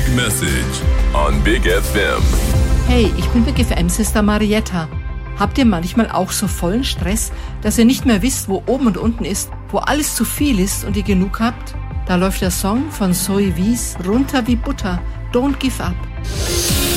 Message on Big FM. Hey, ich bin Big FM-Sister Marietta. Habt ihr manchmal auch so vollen Stress, dass ihr nicht mehr wisst, wo oben und unten ist, wo alles zu viel ist und ihr genug habt? Da läuft der Song von Zoe Wies, Runter wie Butter, Don't Give Up.